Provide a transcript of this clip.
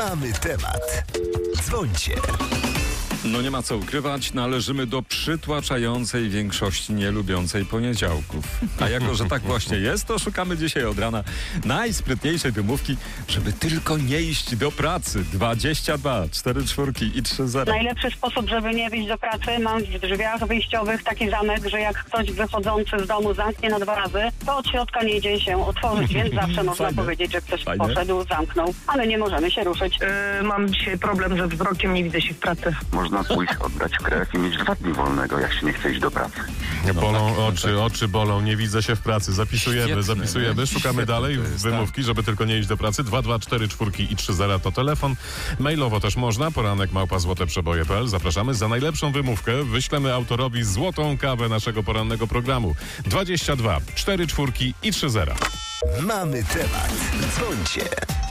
Mamy temat. Dzwońcie. No nie ma co ukrywać, należymy do przytłaczającej większości nielubiącej poniedziałków. A jako, że tak właśnie jest, to szukamy dzisiaj od rana najsprytniejszej wymówki, żeby tylko nie iść do pracy. 22, 4 czwórki i 3 zera. Najlepszy sposób, żeby nie wyjść do pracy, mam w drzwiach wyjściowych taki zamek, że jak ktoś wychodzący z domu zamknie na 2 razy, to od środka nie idzie się otworzyć, więc zawsze można Fajne. powiedzieć, że ktoś Fajne. poszedł, zamknął, ale nie możemy się ruszyć. Mam dzisiaj problem ze wzrokiem, nie widzę się w pracy. Można pójść, oddać krew i mieć 2 dni wolnego, jak się nie chce iść do pracy. Bolą tak, oczy, oczy bolą, nie widzę się w pracy. Zapisujemy, Świetne, szukamy świetne dalej to jest, wymówki, żeby tylko nie iść do pracy. 224 czwórki i 30 to telefon. Mailowo też można, poranek@złoteprzeboje.pl. Zapraszamy. Za najlepszą wymówkę wyślemy autorowi złotą kawę naszego porannego programu. 22 4 czwórki i 30. Mamy temat. Dzwońcie.